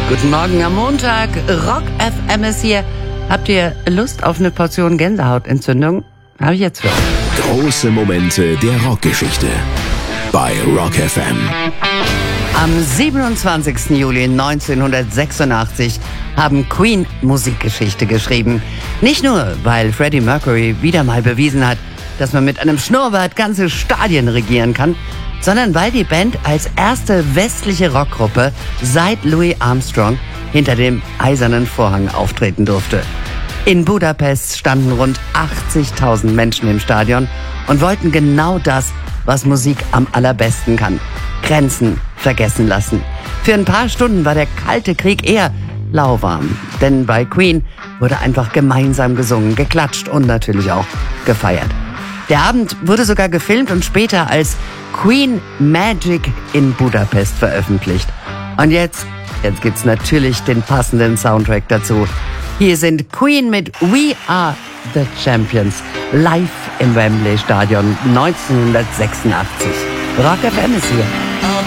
Guten Morgen am Montag. Rock FM ist hier. Habt ihr Lust auf eine Portion Gänsehautentzündung? Habe ich jetzt für euch. Große Momente der Rockgeschichte bei Rock FM. Am 27. Juli 1986 haben Queen Musikgeschichte geschrieben. Nicht nur, weil Freddie Mercury wieder mal bewiesen hat, dass man mit einem Schnurrbart ganze Stadien regieren kann, sondern weil die Band als erste westliche Rockgruppe seit Louis Armstrong hinter dem eisernen Vorhang auftreten durfte. In Budapest standen rund 80.000 Menschen im Stadion und wollten genau das, was Musik am allerbesten kann: Grenzen vergessen lassen. Für ein paar Stunden war der Kalte Krieg eher lauwarm, denn bei Queen wurde einfach gemeinsam gesungen, geklatscht und natürlich auch gefeiert. Der Abend wurde sogar gefilmt und später als Queen Magic in Budapest veröffentlicht. Und jetzt gibt's natürlich den passenden Soundtrack dazu. Hier sind Queen mit We Are the Champions live im Wembley Stadion 1986. Rock FM ist hier.